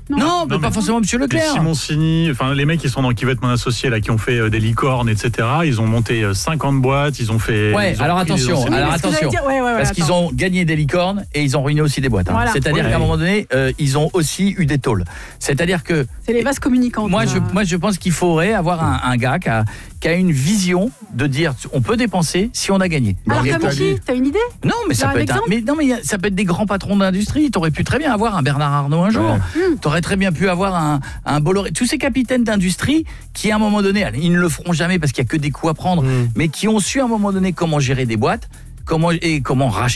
Non, mais pas forcément Monsieur Leclerc. Simoncini, enfin les mecs qui sont qui veulent être mon associé là, qui ont fait des licornes, etc. Ils ont monté 50 boîtes, ils ont fait. Alors attention, parce qu'ils ont gagné des licornes et ils ont ruiné aussi des boîtes. Voilà. C'est-à-dire qu'à un moment donné, ils ont aussi eu des tôles. C'est-à-dire que c'est les vases communicants. Moi, je pense qu'il faudrait avoir un gars qui a une vision de dire on peut dépenser si on a gagné. Alors comme qui ? T'as une idée ? Non, mais ça peut être ça peut être des grands patrons d'industrie. T'aurais pu très bien avoir un Bernard Arnault un jour. T'aurais très bien pu avoir un Bolloré. Tous ces capitaines d'industrie qui à un moment donné, ils ne le feront jamais parce qu'il y a que des coups à prendre, mais qui ont su à un moment donné comment gérer des boîtes, comment racheter